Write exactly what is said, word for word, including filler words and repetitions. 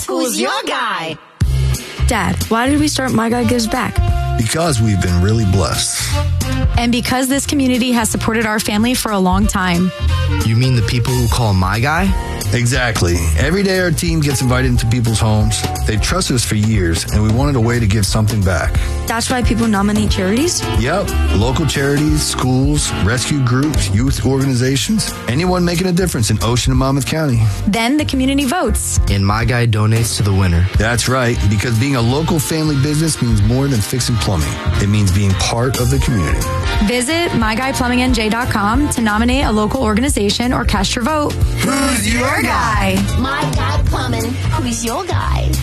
Who's your guy? Dad, why did we start My Guy Gives Back? Because we've been really blessed. And because this community has supported our family for a long time. You mean the people who call My Guy? Exactly. Every day our team gets invited into people's homes. They've trusted us for years, and we wanted a way to give something back. That's why people nominate charities? Yep. Local charities, schools, rescue groups, youth organizations, anyone making a difference in Ocean and Monmouth County. Then the community votes. And My Guy donates to the winner. That's right, because being a local family business means more than fixing plumbing. It means being part of the community. Visit my guy plumbing n j dot com to nominate a local organization or cast your vote. Who's your guy? My Guy Plumbing. Who's your guy?